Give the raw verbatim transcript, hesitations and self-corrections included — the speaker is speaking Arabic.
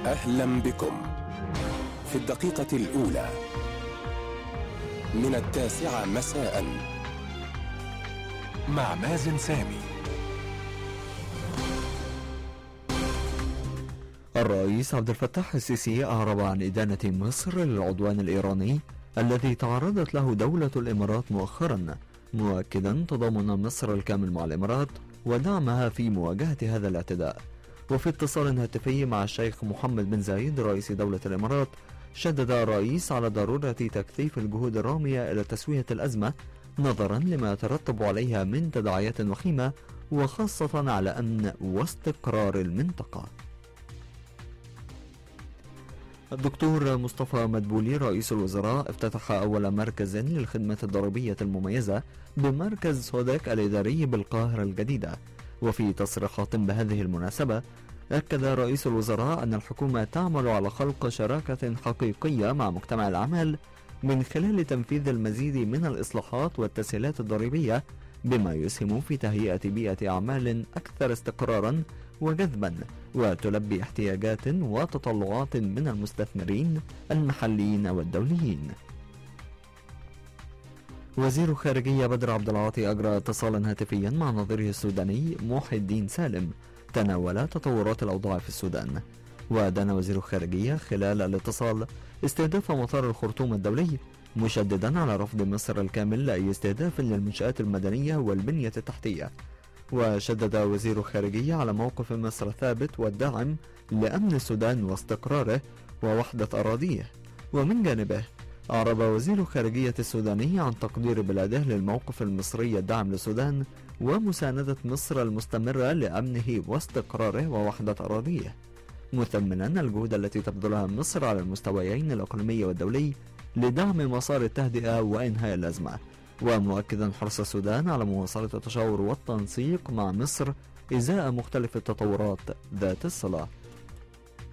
أهلا بكم في الدقيقة الأولى من التاسعة مساء مع مازن سامي. الرئيس عبد الفتاح السيسي أعرب عن إدانة مصر للعدوان الإيراني الذي تعرضت له دولة الإمارات مؤخرا، مؤكدا تضامن مصر الكامل مع الإمارات ودعمها في مواجهة هذا الاعتداء. وفي اتصال هاتفي مع الشيخ محمد بن زايد رئيس دولة الإمارات، شدد الرئيس على ضرورة تكثيف الجهود الرامية إلى تسوية الأزمة نظرا لما يترتب عليها من تداعيات وخيمة، وخاصة على أمن واستقرار المنطقة. الدكتور مصطفى مدبولي رئيس الوزراء افتتح أول مركز للخدمات الضريبية المميزة بمركز سوداك الإداري بالقاهرة الجديدة. وفي تصريحات بهذه المناسبة، أكد رئيس الوزراء أن الحكومة تعمل على خلق شراكة حقيقية مع مجتمع العمل من خلال تنفيذ المزيد من الإصلاحات والتسهيلات الضريبية، بما يسهم في تهيئة بيئة أعمال أكثر استقرارا وجذبا وتلبي احتياجات وتطلعات من المستثمرين المحليين والدوليين. وزير الخارجية بدر عبد العاطي أجرى اتصالا هاتفيا مع نظيره السوداني محي الدين سالم تناول تطورات الأوضاع في السودان. ودان وزير الخارجية خلال الاتصال استهداف مطار الخرطوم الدولي، مشددا على رفض مصر الكامل لأي استهداف للمنشآت المدنية والبنية التحتية. وشدد وزير الخارجية على موقف مصر ثابت والداعم لأمن السودان واستقراره ووحدة أراضيه. ومن جانبه أعرب وزير الخارجية السوداني عن تقدير بلاده للموقف المصري الداعم للسودان ومساندة مصر المستمرة لأمنه واستقراره ووحدة أراضيه، مثمنا الجهود التي تبذلها مصر على المستويين الإقليمي والدولي لدعم مسار التهدئة وإنهاء الأزمة، ومؤكدا حرص السودان على مواصلة التشاور والتنسيق مع مصر إزاء مختلف التطورات ذات الصلة.